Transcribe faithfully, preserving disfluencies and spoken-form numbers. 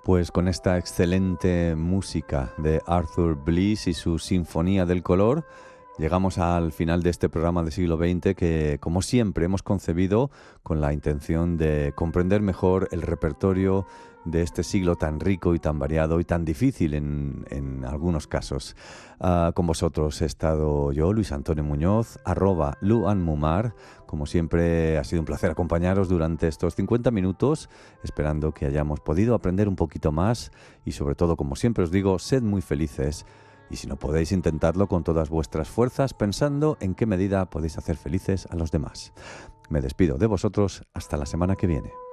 Pues con esta excelente música de Arthur Bliss y su Sinfonía del Color, llegamos al final de este programa de siglo veinte que, como siempre, hemos concebido con la intención de comprender mejor el repertorio de este siglo tan rico y tan variado y tan difícil en, en algunos casos. Uh, con vosotros he estado yo, Luis Antonio Muñoz, arroba luanmumar. Como siempre, ha sido un placer acompañaros durante estos cincuenta minutos, esperando que hayamos podido aprender un poquito más y, sobre todo, como siempre os digo, sed muy felices. Y si no podéis, intentarlo con todas vuestras fuerzas, pensando en qué medida podéis hacer felices a los demás. Me despido de vosotros hasta la semana que viene.